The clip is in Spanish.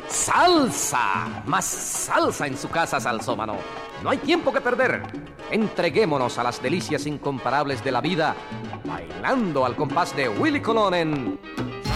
¡Salsa! Más salsa en su casa, salsómano. No hay tiempo que perder. Entreguémonos a las delicias incomparables de la vida, bailando al compás de Willy Colón en